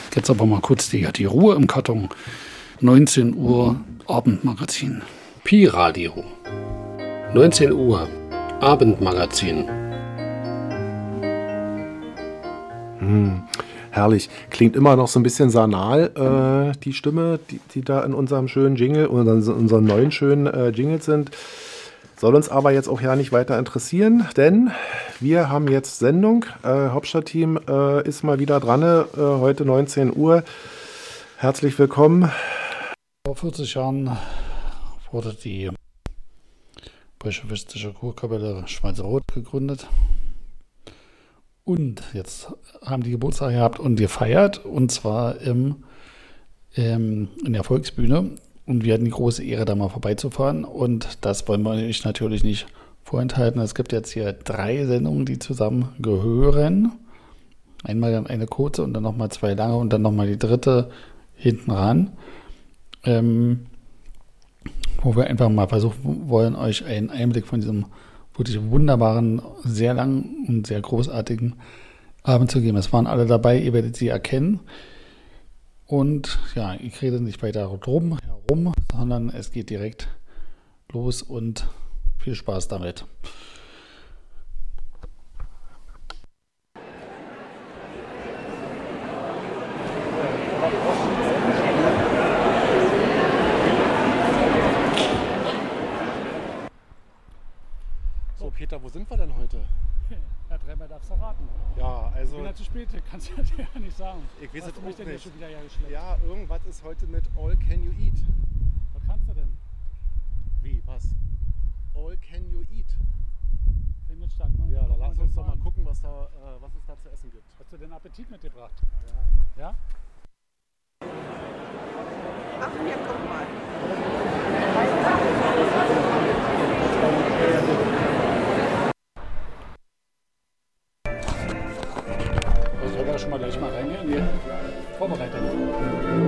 Jetzt aber mal kurz die Ruhe im Karton. 19 Uhr Abendmagazin. Pi-Radio. 19 Uhr Abendmagazin. Herrlich. Klingt immer noch so ein bisschen sanal, die Stimme, die da in unserem schönen Jingle, unseren neuen schönen Jingles sind. Soll uns aber jetzt auch ja nicht weiter interessieren, denn wir haben jetzt Sendung. Hauptstadtteam ist mal wieder dran, heute 19 Uhr. Herzlich willkommen. Vor 40 Jahren wurde die bolschewistische Kurkapelle Schweizerrot gegründet. Und jetzt haben die Geburtstag gehabt und gefeiert, und zwar in der Volksbühne. Und wir hatten die große Ehre, da mal vorbeizufahren. Und das wollen wir euch natürlich nicht vorenthalten. Es gibt jetzt hier 3 Sendungen, die zusammen gehören. Einmal dann eine kurze und dann nochmal 2 lange und dann nochmal die dritte hinten ran. Wo wir einfach mal versuchen wollen, euch einen Einblick von diesem wirklich wunderbaren, sehr langen und sehr großartigen Abend zu geben. Es waren alle dabei, ihr werdet sie erkennen. Und ja, ich rede nicht weiter herum, sondern es geht direkt los und viel Spaß damit. So, Peter, wo sind wir denn heute? Ja, dreimal darfst du raten. Ja, also... Ich bin ja zu spät, kannst du ja nicht sagen. Ich weiß Was es hast du mich auch denn nicht. schon wieder geschleppt? Ja, irgendwas ist heute mit All Can You Eat. Was kannst du denn? Wie, was? All Can You Eat. Findet statt, ne? Ja, da Gucken lass wir uns das doch mal an. gucken, was es da zu essen gibt. Hast du den Appetit mitgebracht? Ja. Ja? Ach, hier, guck mal. Also soll ich schon mal gleich mal reingehen? Hier. Vorbereitet.